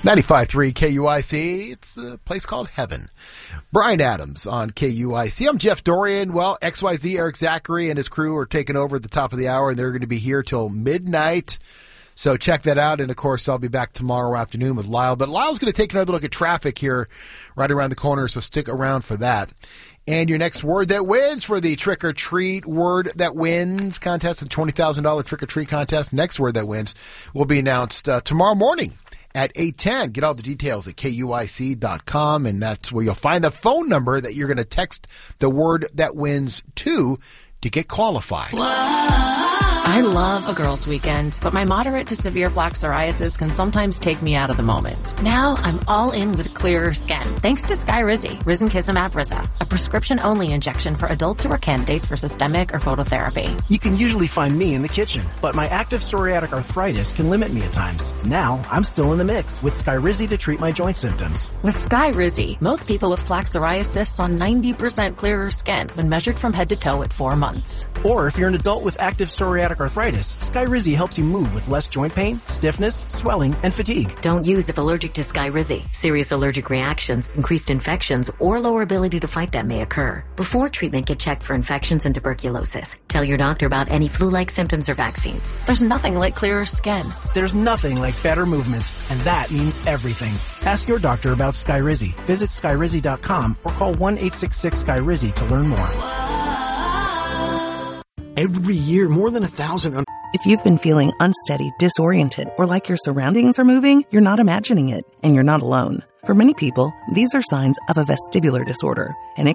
95.3 KUIC. It's a place called Heaven. Brian Adams on KUIC. I'm Jeff Dorian. Well, XYZ, Eric Zachary and his crew are taking over at the top of the hour, and they're going to be here till midnight. So check that out. And, of course, I'll be back tomorrow afternoon with Lyle. But Lyle's going to take another look at traffic here right around the corner, so stick around for that. And your next word that wins for the Trick or Treat Word That Wins contest, the $20,000 Trick or Treat contest. Next word that wins will be announced tomorrow morning at 8:10. Get all the details at KUIC.com, and that's where you'll find the phone number that you're going to text the word that wins to get qualified. I love a girls' weekend, but my moderate to severe plaque psoriasis can sometimes take me out of the moment. Now I'm all in with clearer skin, thanks to Skyrizi, Risankizumab Risa, a prescription-only injection for adults who are candidates for systemic or phototherapy. You can usually find me in the kitchen, but my active psoriatic arthritis can limit me at times. Now I'm still in the mix with Skyrizi to treat my joint symptoms. With Skyrizi, most people with plaque psoriasis saw 90% clearer skin when measured from head to toe at 4 months. Or if you're an adult with active psoriatic arthritis, Skyrizi helps you move with less joint pain, stiffness, swelling, and fatigue. Don't use if allergic to Skyrizi. Serious allergic reactions, increased infections, or lower ability to fight them may occur. Before treatment, get checked for infections and tuberculosis. Tell your doctor about any flu-like symptoms or vaccines. There's nothing like clearer skin. There's nothing like better movement, and that means everything. Ask your doctor about Skyrizi. Visit Skyrizi.com or call 1-866-SKYRIZI to learn more. Every year, more than 1,000... If you've been feeling unsteady, disoriented, or like your surroundings are moving, you're not imagining it, and you're not alone. For many people, these are signs of a vestibular disorder, and it